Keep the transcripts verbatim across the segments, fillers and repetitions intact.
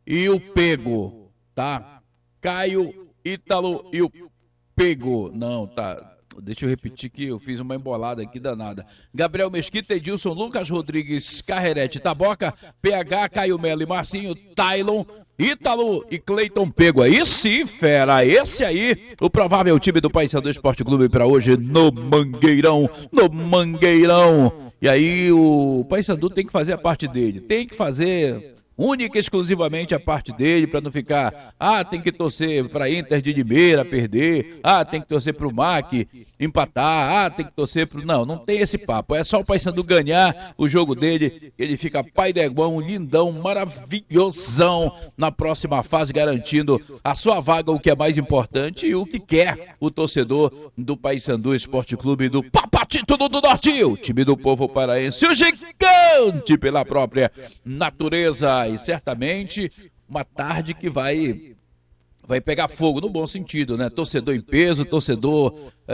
e o Pego, tá? Caio, Ítalo e o Pego. Não, tá. Deixa eu repetir que eu fiz uma embolada aqui danada. Gabriel Mesquita, Edilson, Lucas Rodrigues, Carrerete, Taboca, P H, Caio Melo e Marcinho, Tailon, Ítalo e Cleiton Pego. Aí sim, fera. Esse aí, o provável time do Paysandu Esporte Clube para hoje no Mangueirão. No Mangueirão. E aí o Paysandu tem que fazer a parte dele. Tem que fazer única e exclusivamente a parte dele, para não ficar, ah, tem que torcer para Inter de Limeira perder, ah, tem que torcer para o M A C empatar, ah, tem que torcer para... Não, não tem esse papo, é só o Paysandu ganhar o jogo dele, ele fica pai de igual, lindão, maravilhosão na próxima fase, garantindo a sua vaga, o que é mais importante e o que quer o torcedor do Paysandu Esporte Clube do Papatítulo do Norte, o time do povo paraense, o gigante pela própria natureza. E certamente uma tarde que vai vai pegar fogo, no bom sentido, né? Torcedor em peso, torcedor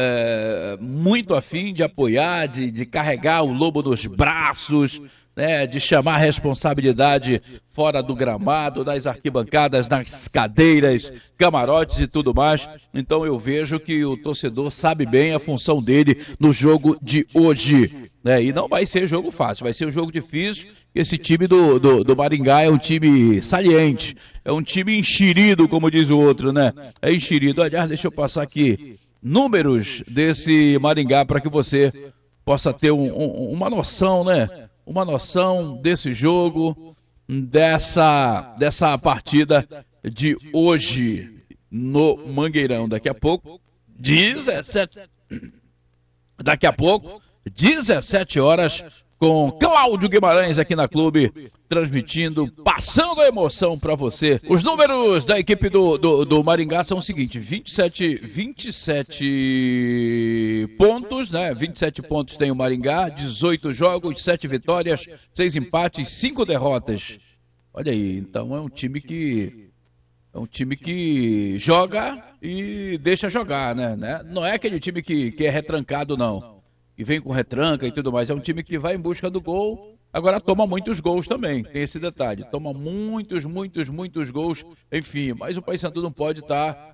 é, muito afim de apoiar, de, de carregar o lobo nos braços, né? De chamar a responsabilidade fora do gramado, nas arquibancadas, nas cadeiras, camarotes e tudo mais. Então eu vejo que o torcedor sabe bem a função dele no jogo de hoje, né? E não vai ser jogo fácil, vai ser um jogo difícil. Esse time do, do, do Maringá é um time saliente, é um time enxerido, como diz o outro, né? É enxerido. Aliás, deixa eu passar aqui números desse Maringá para que você possa ter um, um, uma noção, né? Uma noção desse jogo, dessa, dessa partida de hoje no Mangueirão. Daqui a pouco, dezessete, daqui a pouco, dezessete horas, com Cláudio Guimarães aqui na Clube, transmitindo, passando a emoção para você. Os números da equipe do, do, do Maringá são o seguinte: vinte e sete, vinte e sete pontos, né? vinte e sete pontos tem o Maringá, dezoito jogos, sete vitórias, seis empates, cinco derrotas. Olha aí, então é um time que é um time que joga e deixa jogar, né? Não é aquele time que, que é retrancado, não. E vem com retranca e tudo mais, é um time que vai em busca do gol, agora toma muitos gols também, tem esse detalhe, toma muitos, muitos, muitos gols, enfim, mas o Paysandu não pode estar tá,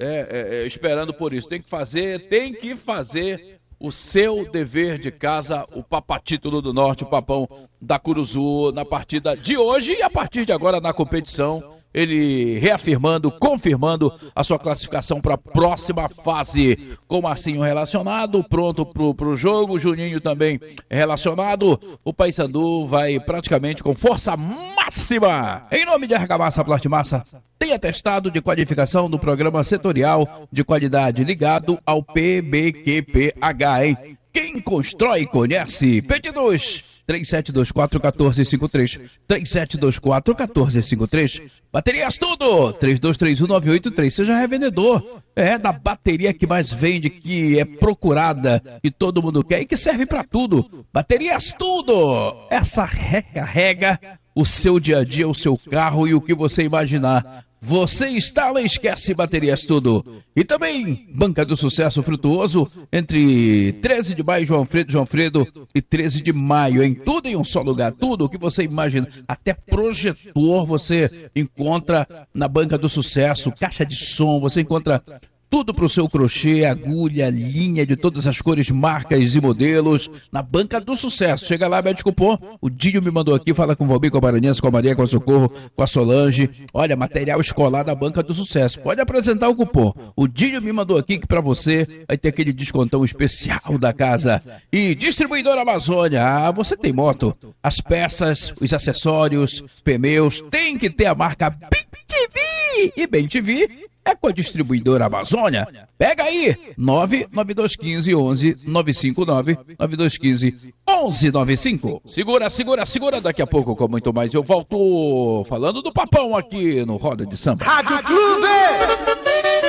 é, é, esperando por isso, tem que fazer, tem que fazer o seu dever de casa, o Papatítulo do Norte, o Papão da Curuzu, na partida de hoje e a partir de agora na competição, ele reafirmando, confirmando a sua classificação para a próxima fase. Com o Marcinho relacionado, pronto para o jogo, o Juninho também relacionado. O Paysandu vai praticamente com força máxima. Em nome de Argamassa Plastimassa, tem atestado de qualificação do programa setorial de qualidade ligado ao P B Q P H, hein? Quem constrói conhece. Pedidos três sete dois quatro, um quatro cinco três, três sete dois quatro, um quatro cinco três. Baterias Tudo, três dois três um nove oito três. Seja revendedor. É da bateria que mais vende, que é procurada, que todo mundo quer e que serve para tudo. Baterias Tudo. Essa recarrega o seu dia a dia, o seu carro e o que você imaginar. Você instala e esquece Baterias Tudo. E também Banca do Sucesso Frutuoso, entre treze de maio, João Fredo, João Fredo e treze de maio, em tudo em um só lugar, tudo o que você imagina, até projetor você encontra na Banca do Sucesso, caixa de som, você encontra tudo para o seu crochê, agulha, linha de todas as cores, marcas e modelos, na Banca do Sucesso. Chega lá, mete cupom. O Dinho me mandou aqui, fala com o Valmir, com a Maranhense, com a Maria, com a Socorro, com a Solange. Olha, material escolar da Banca do Sucesso. Pode apresentar o cupom. O Dinho me mandou aqui que para você vai ter aquele descontão especial da casa. E Distribuidora Amazônia. Ah, você tem moto. As peças, os acessórios, pneus, tem que ter a marca Bem T V. E Bem T V é com a Distribuidora Amazônia. Pega aí, nove nove dois um cinco, onze nove cinco nove, nove dois um cinco, onze nove cinco. Segura, segura, segura, daqui a pouco com muito mais eu volto falando do Papão aqui no Roda de Samba. Rádio Clube!